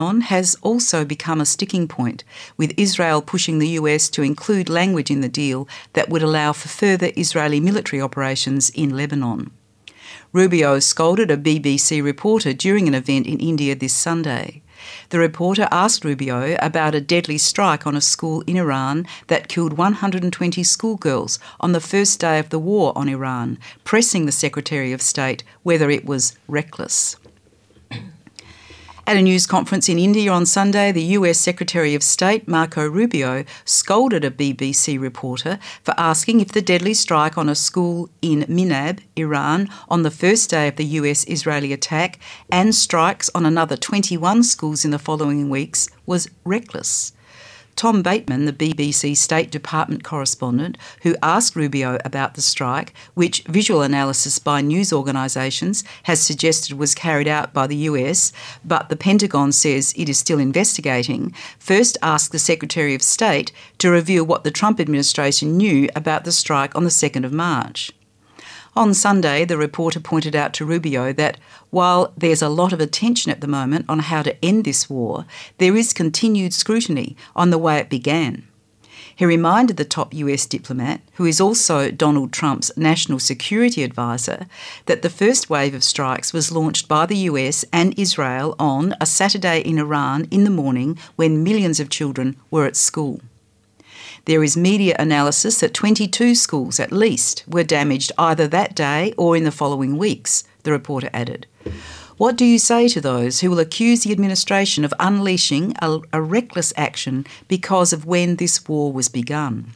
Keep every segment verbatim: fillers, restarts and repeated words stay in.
has also become a sticking point, with Israel pushing the U S to include language in the deal that would allow for further Israeli military operations in Lebanon. Rubio scolded a B B C reporter during an event in India this Sunday. The reporter asked Rubio about a deadly strike on a school in Iran that killed one hundred twenty schoolgirls on the first day of the war on Iran, pressing the Secretary of State whether it was reckless. At a news conference in India on Sunday, the U S Secretary of State, Marco Rubio, scolded a B B C reporter for asking if the deadly strike on a school in Minab, Iran, on the first day of the U S-Israeli attack and strikes on another twenty-one schools in the following weeks was reckless. Tom Bateman, the B B C State Department correspondent, who asked Rubio about the strike, which visual analysis by news organisations has suggested was carried out by the U S, but the Pentagon says it is still investigating, first asked the Secretary of State to reveal what the Trump administration knew about the strike on the second of March. On Sunday, the reporter pointed out to Rubio that while there's a lot of attention at the moment on how to end this war, there is continued scrutiny on the way it began. He reminded the top U S diplomat, who is also Donald Trump's national security advisor, that the first wave of strikes was launched by the U S and Israel on a Saturday in Iran in the morning when millions of children were at school. There is media analysis that twenty-two schools at least were damaged either that day or in the following weeks, the reporter added. What do you say to those who will accuse the administration of unleashing a, a reckless action because of when this war was begun?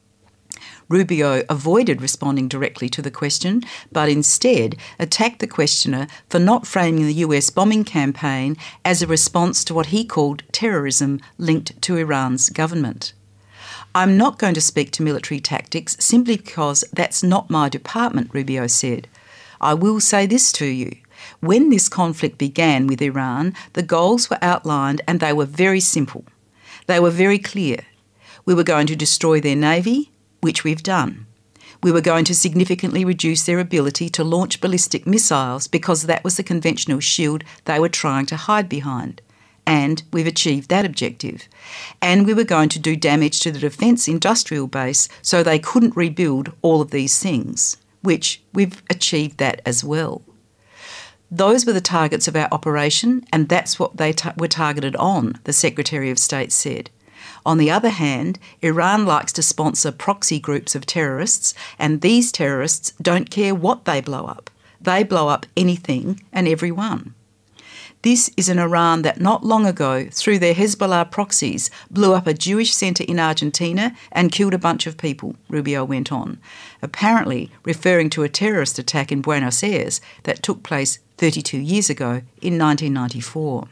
Rubio avoided responding directly to the question, but instead attacked the questioner for not framing the U S bombing campaign as a response to what he called terrorism linked to Iran's government. I'm not going to speak to military tactics simply because that's not my department, Rubio said. I will say this to you. When this conflict began with Iran, the goals were outlined and they were very simple. They were very clear. We were going to destroy their navy, which we've done. We were going to significantly reduce their ability to launch ballistic missiles because that was the conventional shield they were trying to hide behind. And we've achieved that objective. And we were going to do damage to the defence industrial base so they couldn't rebuild all of these things, which we've achieved that as well. Those were the targets of our operation, and that's what they ta- were targeted on, the Secretary of State said. On the other hand, Iran likes to sponsor proxy groups of terrorists, and these terrorists don't care what they blow up. They blow up anything and everyone. This is an Iran that not long ago, through their Hezbollah proxies, blew up a Jewish centre in Argentina and killed a bunch of people, Rubio went on, apparently referring to a terrorist attack in Buenos Aires that took place thirty-two years ago in nineteen ninety-four.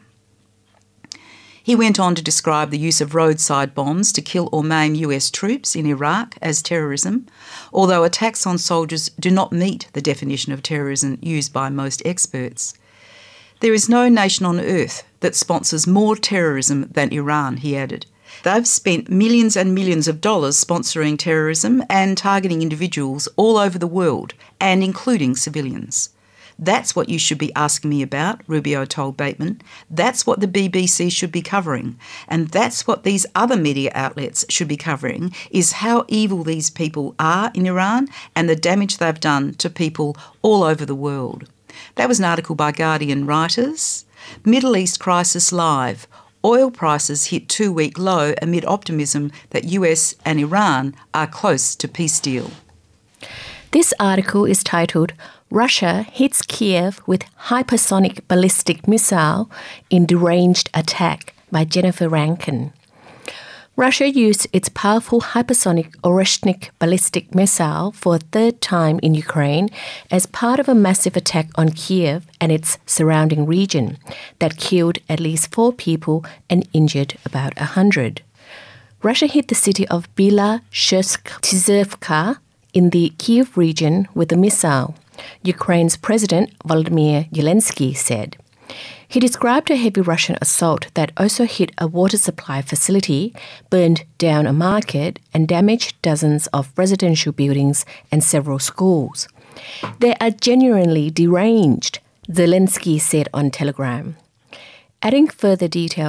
He went on to describe the use of roadside bombs to kill or maim U S troops in Iraq as terrorism, although attacks on soldiers do not meet the definition of terrorism used by most experts. There is no nation on earth that sponsors more terrorism than Iran, he added. They've spent millions and millions of dollars sponsoring terrorism and targeting individuals all over the world, and including civilians. That's what you should be asking me about, Rubio told Bateman. That's what the B B C should be covering. And that's what these other media outlets should be covering, is how evil these people are in Iran and the damage they've done to people all over the world. That was an article by Guardian writers. Middle East Crisis Live. Oil prices hit two-week low amid optimism that U S and Iran are close to peace deal. This article is titled, Russia hits Kiev with hypersonic ballistic missile in deranged attack by Jennifer Rankin. Russia used its powerful hypersonic Oreshnik ballistic missile for a third time in Ukraine as part of a massive attack on Kiev and its surrounding region that killed at least four people and injured about a hundred. Russia hit the city of Bila-Shchersk-Tzervka in the Kiev region with a missile, Ukraine's President Volodymyr Zelensky said. He described a heavy Russian assault that also hit a water supply facility, burned down a market, and damaged dozens of residential buildings and several schools. They are genuinely deranged, Zelensky said on Telegram. Adding further detail